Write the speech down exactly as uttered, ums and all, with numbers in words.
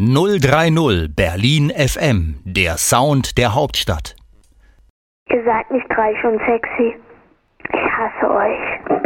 null drei null Berlin F M, der Sound der Hauptstadt. Ihr seid nicht reich und sexy. Ich hasse euch.